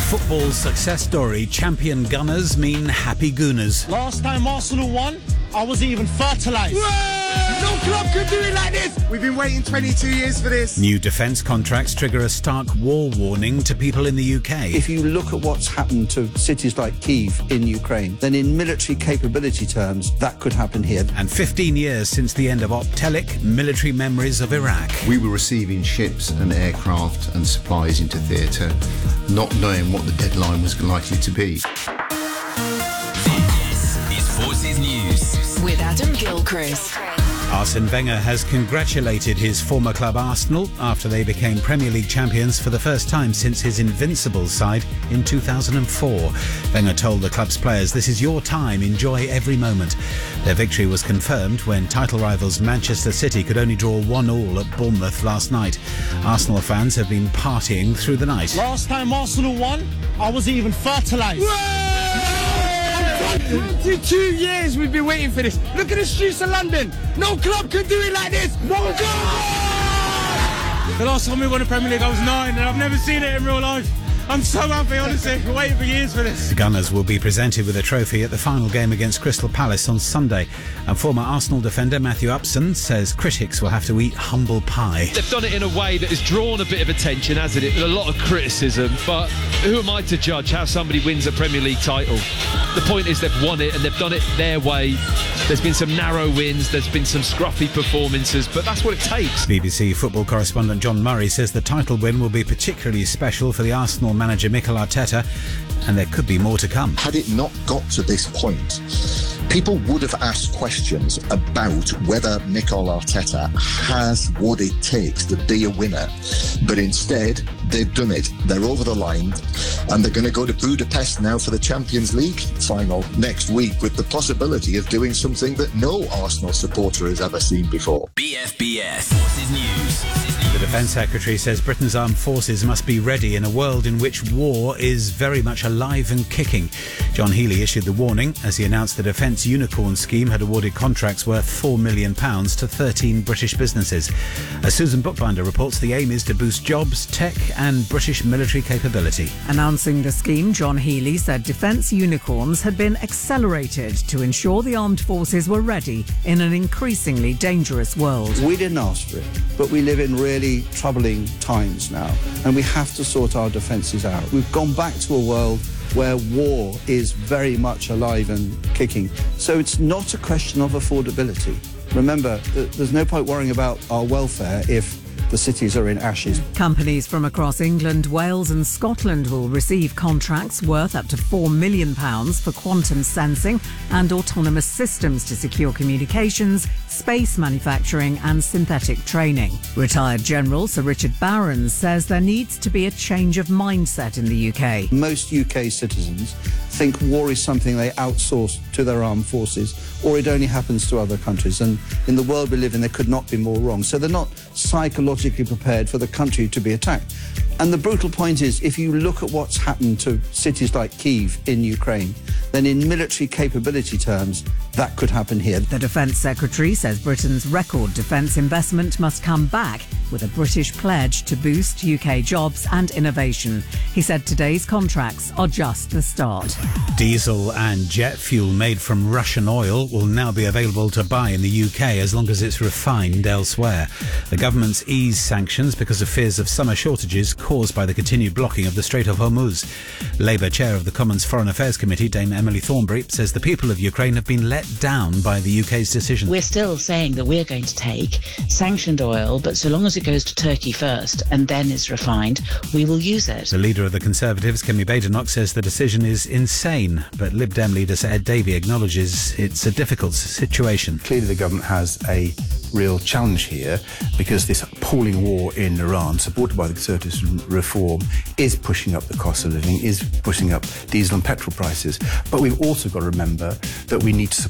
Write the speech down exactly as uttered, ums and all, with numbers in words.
Football success story, champion Gunners mean happy Gooners. Last time Arsenal won, I wasn't even fertilised. No club could do it like this. We've been waiting twenty-two years for this. New defence contracts trigger a stark war warning to people in the U K. If you look at what's happened to cities like Kiev in Ukraine, then in military capability terms, that could happen here. And fifteen years since the end of Optelic, military memories of Iraq. We were receiving ships and aircraft and supplies into theatre, not knowing what the deadline was likely to be. This is Forces News with Adam Gilchrist. Arsene Wenger has congratulated his former club Arsenal after they became Premier League champions for the first time since his Invincibles side in two thousand four. Wenger told the club's players, "This is your time, enjoy every moment." Their victory was confirmed when title rivals Manchester City could only draw one all at Bournemouth last night. Arsenal fans have been partying through the night. Last time Arsenal won, I wasn't even fertilised. twenty-two years we've been waiting for this. Look at the streets of London. No club could do it like this. No club! The last time we won the Premier League I was nine and I've never seen it in real life. I'm so happy, honestly. We're waiting for years for this. The Gunners will be presented with a trophy at the final game against Crystal Palace on Sunday. And former Arsenal defender Matthew Upson says critics will have to eat humble pie. They've done it in a way that has drawn a bit of attention, hasn't it? With a lot of criticism. But who am I to judge how somebody wins a Premier League title? The point is they've won it and they've done it their way. There's been some narrow wins, there's been some scruffy performances, but that's what it takes. B B C football correspondent John Murray says the title win will be particularly special for the Arsenal manager Mikel Arteta, and there could be more to come. Had it not got to this point, people would have asked questions about whether Mikel Arteta has what it takes to be a winner. But instead, they've done it. They're over the line, and they're going to go to Budapest now for the Champions League final next week with the possibility of doing something that no Arsenal supporter has ever seen before. B F B S Forces News. The Defence Secretary says Britain's armed forces must be ready in a world in which war is very much alive and kicking. John Healey issued the warning as he announced the Defence Unicorn scheme had awarded contracts worth four million pounds to thirteen British businesses. As Susan Bookbinder reports, the aim is to boost jobs, tech and British military capability. Announcing the scheme, John Healey said Defence Unicorns had been accelerated to ensure the armed forces were ready in an increasingly dangerous world. We didn't ask for it, but we live in really troubling times now, and we have to sort our defences out. We've gone back to a world where war is very much alive and kicking. So it's not a question of affordability. Remember, there's no point worrying about our welfare if the cities are in ashes. Companies from across England, Wales and Scotland will receive contracts worth up to four million pounds for quantum sensing and autonomous systems to secure communications, space manufacturing and synthetic training. Retired General Sir Richard Barron says there needs to be a change of mindset in the U K. Most U K citizens think war is something they outsource to their armed forces, or it only happens to other countries. And in the world we live in, there could not be more wrong. So they're not psychologically prepared for the country to be attacked. And the brutal point is, if you look at what's happened to cities like Kiev in Ukraine, then in military capability terms, that could happen here. The Defence Secretary says Britain's record defence investment must come back with a British pledge to boost U K jobs and innovation. He said today's contracts are just the start. Diesel and jet fuel made from Russian oil will now be available to buy in the U K as long as it's refined elsewhere. The government's eased sanctions because of fears of summer shortages caused by the continued blocking of the Strait of Hormuz. Labour chair of the Commons Foreign Affairs Committee, Dame Emily Thornberry, says the people of Ukraine have been let down by the U K's decision. We're still saying that we're going to take sanctioned oil, but so long as it goes to Turkey first and then is refined, we will use it. The leader of the Conservatives, Kemi Badenoch, says the decision is insane, but Lib Dem leader Sir Ed Davey acknowledges it's a difficult situation. Clearly the government has a real challenge here because this appalling war in Iran, supported by the Conservatives reform, is pushing up the cost of living, is pushing up diesel and petrol prices. But we've also got to remember that we need to